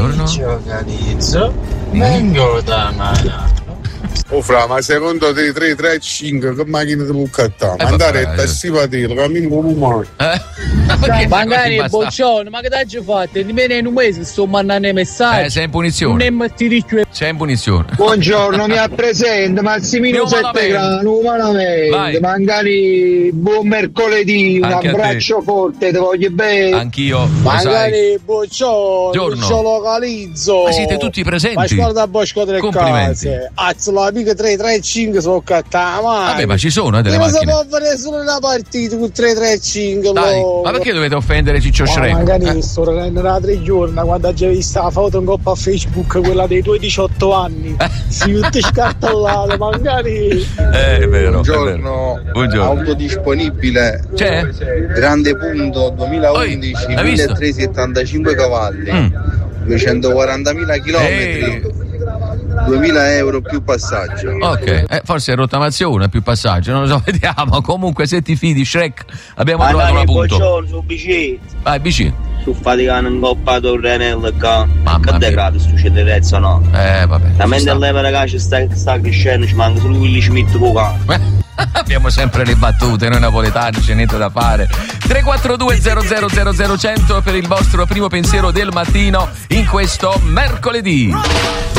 Buongiorno. Vengo da Mana. Oh fra, ma secondo te 335 che macchina ti può cattare? Andare a tassipatelo, cammino come umano. Magari boccione, ma che t'hai fatto? Nemmeno in un mese sto mandando i messaggi. Sei in punizione. Sei in punizione. Buongiorno, mi rappresento Massimino Settegrano, umanamente. Magari buon mercoledì, un abbraccio forte, ti voglio bene. Anch'io. Magari boccione, lo localizzo. Ma siete tutti presenti? Ma guarda Bosco delle case. Azzo la amica 335 sono cattata. Vabbè, ma ci sono delle macchine. Ma si può fare solo una partita con 335. Dai, ma perché dovete offendere Ciccio Shrek? Magari sto rendendo 3 giorni quando ho già visto la foto in coppa a Facebook, quella dei tuoi 18 anni. Si tutti scartellate, magari. È vero. Buongiorno. Auto disponibile. C'è? Grande punto 2011, 1375 cavalli, 240.000 chilometri. 2.000 euro più passaggio. Ok, forse è rottamazione più passaggio, non lo so, vediamo. Comunque se ti fidi Shrek abbiamo trovato una punto. Buongiorno, su BC. Vai BC. Su faticano in coppa Torrenella che degrado succederezza no. Vabbè. La mente leva ragazzi sta crescendo, ci manca solo Willy Schmidt Coca. Abbiamo sempre le battute, noi napoletani, c'è niente da fare. 342 00 100 per il vostro primo pensiero del mattino in questo mercoledì.